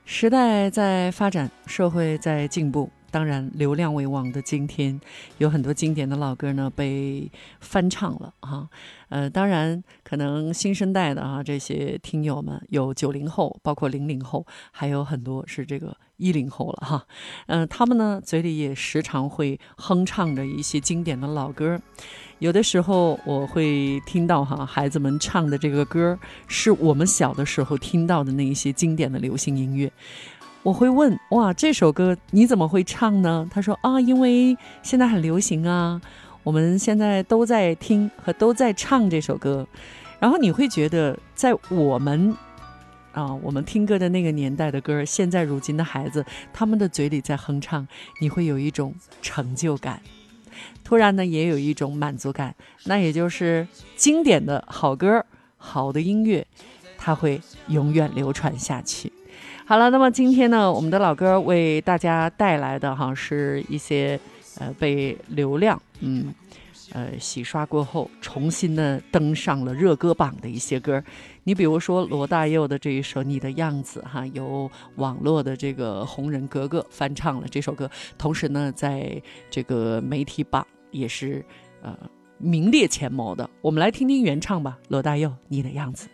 时代在发展，社会在进步，当然流量为王的今天，有很多经典的老歌呢被翻唱了哈。当然可能新生代的这些听友们有90后，包括00后，还有很多是这个10后了哈。他们呢嘴里也时常会哼唱着一些经典的老歌。有的时候我会听到孩子们唱的这个歌是我们小的时候听到的那一些经典的流行音乐。我会问，哇，这首歌你怎么会唱呢？他说因为现在很流行啊，我们现在都在听和都在唱这首歌。然后你会觉得在我们听歌的那个年代的歌，现在如今的孩子他们的嘴里在哼唱，你会有一种成就感，突然呢也有一种满足感，那也就是经典的好歌好的音乐它会永远流传下去。好了，那么今天呢我们的老歌为大家带来的是一些被流量洗刷过后重新的登上了热歌榜的一些歌。你比如说罗大佑的这一首《你的样子》由网络的这个红人格格翻唱了这首歌，同时呢在这个媒体榜也是名列前茅的。我们来听听原唱吧，罗大佑《你的样子》。